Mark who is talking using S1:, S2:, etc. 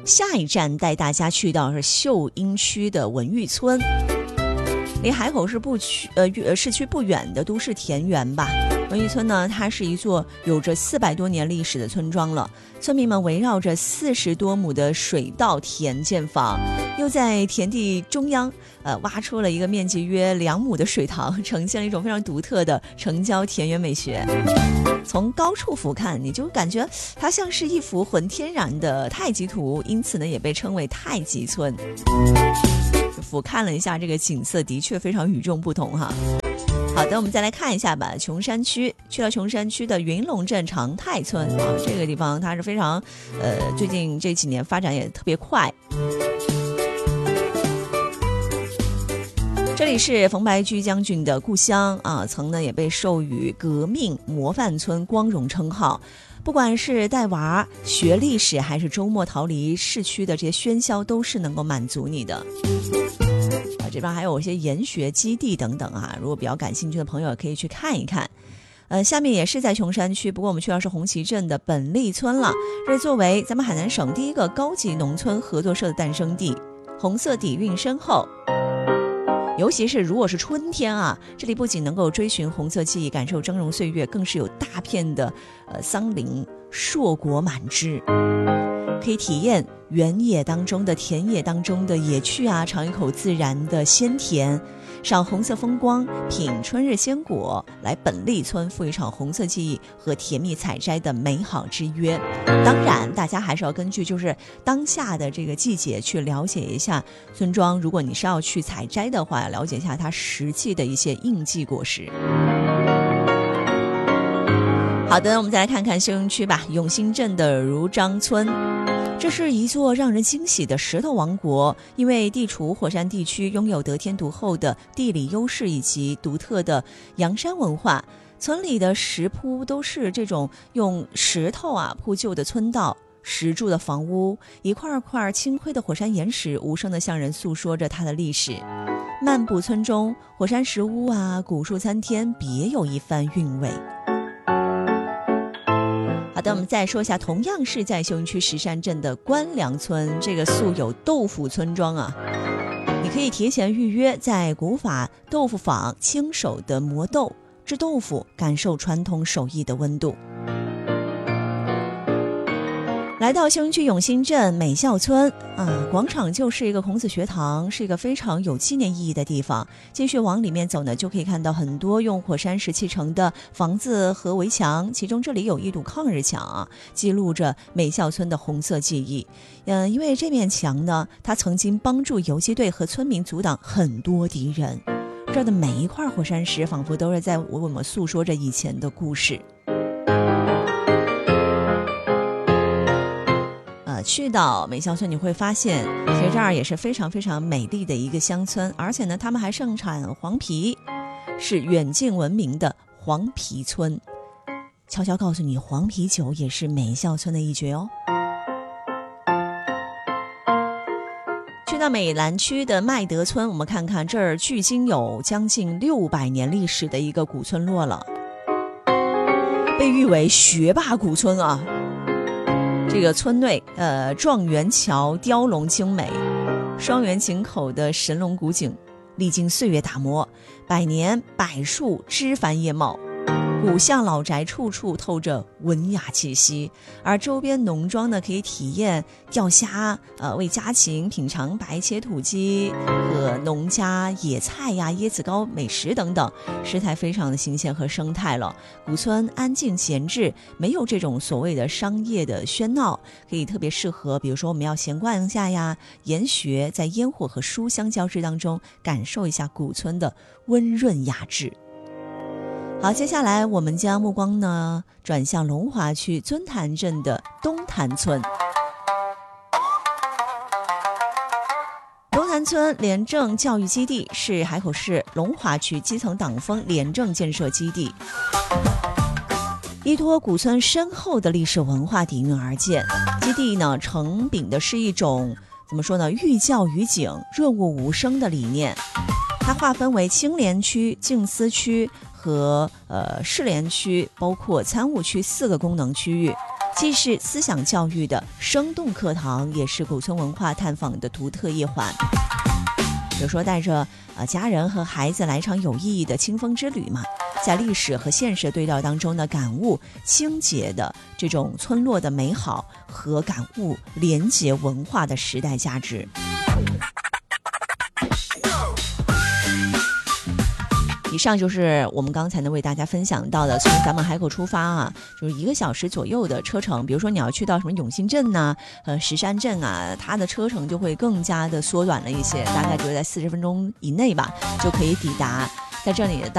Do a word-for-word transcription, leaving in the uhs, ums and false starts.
S1: 下一站带大家去到是秀英区的文玉村，离海口市不区呃市区不远的都市田园吧。文玉村呢，它是一座有着四百多年历史的村庄了。村民们围绕着四十多亩的水稻田建房，又在田地中央呃挖出了一个面积约两亩的水塘，呈现了一种非常独特的城郊田园美学。从高处俯瞰，你就感觉它像是一幅浑天然的太极图，因此呢，也被称为太极村。俯瞰了一下这个景色，的确非常与众不同哈。好的，我们再来看一下吧。琼山区，去到琼山区的云龙镇长泰村啊，这个地方它是非常，呃，最近这几年发展也特别快。这里是冯白驹将军的故乡啊，曾呢也被授予革命模范村光荣称号。不管是带娃学历史，还是周末逃离市区的这些喧嚣，都是能够满足你的。这边还有一些研学基地等等啊，如果比较感兴趣的朋友可以去看一看。呃，下面也是在琼山区，不过我们去到是红旗镇的本利村了。这是作为咱们海南省第一个高级农村合作社的诞生地，红色底蕴深厚。尤其是如果是春天啊，这里不仅能够追寻红色记忆，感受峥嵘岁月，更是有大片的呃桑林，硕果满枝。可以体验原野当中的田野当中的野趣啊，尝一口自然的鲜甜，赏红色风光，品春日鲜果，来本利村赴一场红色记忆和甜蜜采摘的美好之约。当然大家还是要根据就是当下的这个季节去了解一下村庄，如果你是要去采摘的话，了解一下它实际的一些应季果实。好的，我们再来看看秀英区吧，永兴镇的如章村。这是一座让人惊喜的石头王国，因为地处火山地区，拥有得天独厚的地理优势以及独特的阳山文化。村里的石铺都是这种用石头啊铺就的村道，石柱的房屋，一块块青灰的火山岩石，无声地向人诉说着它的历史。漫步村中，火山石屋啊，古树参天，别有一番韵味。好的，我们再说一下，同样是在秀英区石山镇的关梁村，这个素有豆腐村庄啊，你可以提前预约，在古法豆腐坊亲手的磨豆制豆腐，感受传统手艺的温度。来到秀英区永兴镇美校村啊，广场就是一个孔子学堂，是一个非常有纪念意义的地方。继续往里面走呢，就可以看到很多用火山石砌成的房子和围墙，其中这里有一堵抗日墙啊，记录着美校村的红色记忆。嗯，因为这面墙呢，它曾经帮助游击队和村民阻挡很多敌人。这儿的每一块火山石，仿佛都是在为我们诉说着以前的故事。去到美校村你会发现，其实这儿也是非常非常美丽的一个乡村，而且呢他们还盛产黄皮，是远近闻名的黄皮村。悄悄告诉你，黄啤酒也是美校村的一绝哦。去到美兰区的麦德村，我们看看这儿距今有将近六百年历史的一个古村落了，被誉为学霸古村啊。这个村内呃状元桥雕龙精美，双园井口的神龙古井历经岁月打磨，百年柏树枝繁叶茂，古巷老宅处处透着文雅气息，而周边农庄呢可以体验钓虾，呃为家禽品尝白切土鸡和农家野菜呀、椰子糕美食等等，食材非常的新鲜和生态了。古村安静闲置，没有这种所谓的商业的喧闹，可以特别适合比如说我们要闲逛一下呀，研学，在烟火和书香交织当中感受一下古村的温润雅致。好，接下来我们将目光呢转向龙华区尊潭镇的东潭村。东潭村廉政教育基地是海口市龙华区基层党风廉政建设基地，依托古村深厚的历史文化底蕴而建。基地呢承秉的是一种怎么说呢，寓教于景、润物无声的理念。它划分为青联区、静思区和呃士联区，包括参务区四个功能区域。 既是思想教育的生动课堂，也是古村文化探访的独特一环。比如说带着呃家人和孩子来一场有意义的清风之旅嘛，在历史和现实对调当中呢，感悟清洁的这种村落的美好和感悟连结文化的时代价值。以上就是我们刚才呢为大家分享到的，从咱们海口出发啊，就是一个小时左右的车程。比如说你要去到什么永兴镇呐、呃石山镇啊，它的车程就会更加的缩短了一些，大概就是在四十分钟以内吧，就可以抵达。在这里